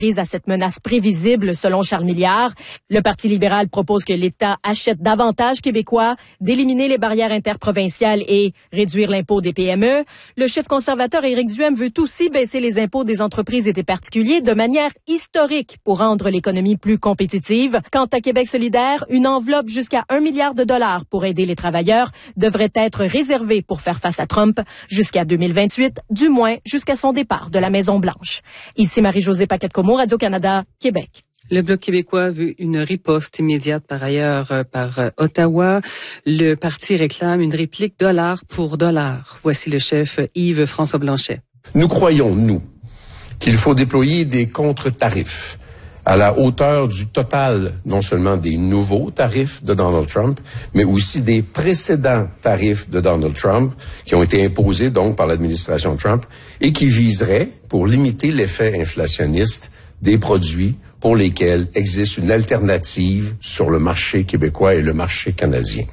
à cette menace prévisible, selon Charles Milliard. Le Parti libéral propose que l'État achète davantage québécois, d'éliminer les barrières interprovinciales et réduire l'impôt des PME. Le chef conservateur Éric Duhem veut aussi baisser les impôts des entreprises et des particuliers de manière historique pour rendre l'économie plus compétitive. Quant à Québec solidaire, une enveloppe jusqu'à 1 milliard de dollars pour aider les travailleurs devrait être réservée pour faire face à Trump jusqu'à 2028, du moins jusqu'à son départ de la Maison-Blanche. Ici Marie-Josée Paquette-Comeau, Radio-Canada, Québec. Le Bloc québécois veut une riposte immédiate par ailleurs par Ottawa. Le parti réclame une réplique dollar pour dollar. Voici le chef Yves-François Blanchet. Nous croyons, nous, qu'il faut déployer des contre-tarifs à la hauteur du total, non seulement des nouveaux tarifs de Donald Trump, mais aussi des précédents tarifs de Donald Trump qui ont été imposés donc par l'administration Trump et qui viseraient, pour limiter l'effet inflationniste des produits pour lesquels existe une alternative sur le marché québécois et le marché canadien.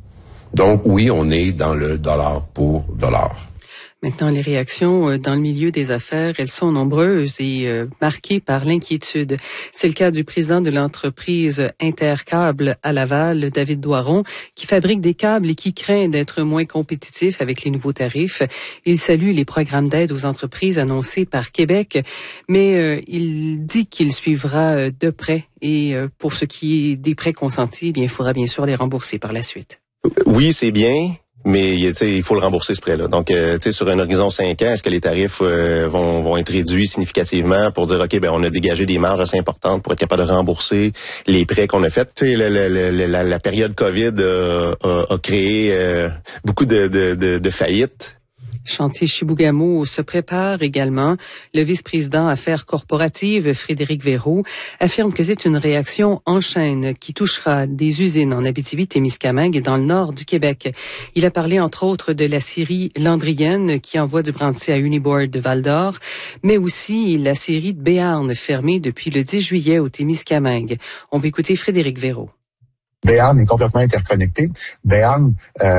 Donc oui, on est dans le dollar pour dollar. Maintenant, les réactions dans le milieu des affaires, elles sont nombreuses et marquées par l'inquiétude. C'est le cas du président de l'entreprise Intercable à Laval, David Doiron, qui fabrique des câbles et qui craint d'être moins compétitif avec les nouveaux tarifs. Il salue les programmes d'aide aux entreprises annoncés par Québec, mais il dit qu'il suivra de près et pour ce qui est des prêts consentis, eh bien, il faudra bien sûr les rembourser par la suite. Oui, c'est bien. Mais il faut le rembourser ce prêt-là. Donc, sur un horizon 5 ans, est-ce que les tarifs vont être réduits significativement pour dire ok, on a dégagé des marges assez importantes pour être capable de rembourser les prêts qu'on a faits. La période COVID a créé beaucoup de faillites. Chantier Chibougamau se prépare également. Le vice-président Affaires corporatives, Frédéric Véraud, affirme que c'est une réaction en chaîne qui touchera des usines en Abitibi-Témiscamingue et dans le nord du Québec. Il a parlé entre autres de la scierie Landrienne qui envoie du brandy à Uniboard de Val-d'Or, mais aussi la scierie de Béarn fermée depuis le 10 juillet au Témiscamingue. On peut écouter Frédéric Véraud. Béarn est complètement interconnecté. Béarn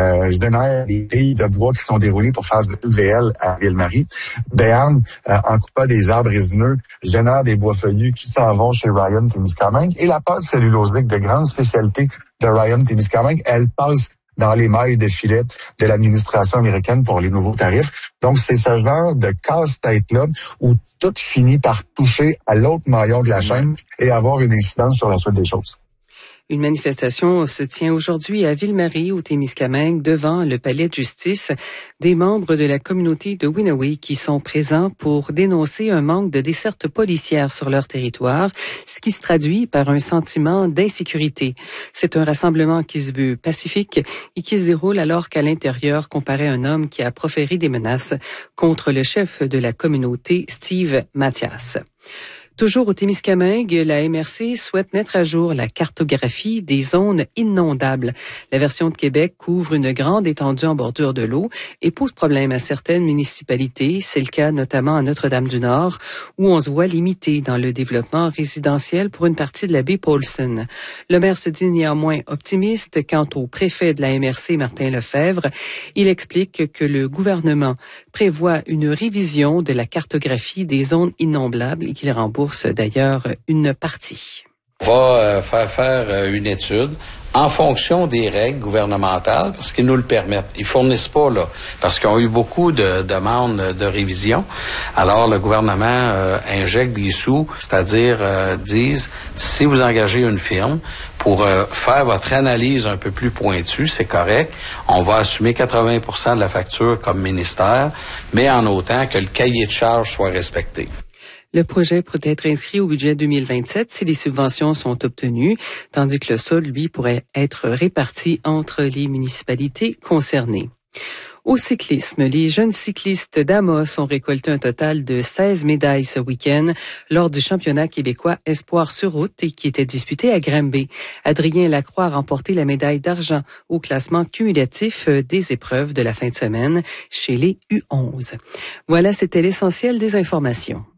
génère les piles de bois qui sont déroulées pour faire de l'UVL à Ville-Marie. Béarn, en coupant des arbres résineux, génère des bois feuillus qui s'en vont chez Ryan Témiscamingue. Et la pâte cellulosique de grande spécialité de Ryan Témiscamingue, elle passe dans les mailles de filet de l'administration américaine pour les nouveaux tarifs. Donc, c'est ce genre de casse-tête-là où tout finit par toucher à l'autre maillon de la chaîne et avoir une incidence sur la suite des choses. Une manifestation se tient aujourd'hui à Ville-Marie, au Témiscamingue, devant le palais de justice. Des membres de la communauté de Winaway qui sont présents pour dénoncer un manque de desserte policière sur leur territoire, ce qui se traduit par un sentiment d'insécurité. C'est un rassemblement qui se veut pacifique et qui se déroule alors qu'à l'intérieur comparaît un homme qui a proféré des menaces contre le chef de la communauté, Steve Mathias. Toujours au Témiscamingue, la MRC souhaite mettre à jour la cartographie des zones inondables. La version de Québec couvre une grande étendue en bordure de l'eau et pose problème à certaines municipalités. C'est le cas notamment à Notre-Dame-du-Nord, où on se voit limité dans le développement résidentiel pour une partie de la baie Paulson. Le maire se dit néanmoins optimiste quant au préfet de la MRC, Martin Lefebvre. Il explique que le gouvernement prévoit une révision de la cartographie des zones inondables et qu'il rembourse d'ailleurs une partie. On va faire une étude en fonction des règles gouvernementales parce qu'ils nous le permettent. Ils fournissent pas là parce qu'ils ont eu beaucoup de demandes de révision. Alors le gouvernement injecte des sous, c'est-à-dire disent si vous engagez une firme pour faire votre analyse un peu plus pointue, c'est correct. On va assumer 80% de la facture comme ministère, mais en autant que le cahier de charges soit respecté. Le projet pourrait être inscrit au budget 2027 si les subventions sont obtenues, tandis que le solde, lui, pourrait être réparti entre les municipalités concernées. Au cyclisme, les jeunes cyclistes d'Amos ont récolté un total de 16 médailles ce week-end lors du championnat québécois Espoir sur route et qui était disputé à Granby. Adrien Lacroix a remporté la médaille d'argent au classement cumulatif des épreuves de la fin de semaine chez les U11. Voilà, c'était l'essentiel des informations.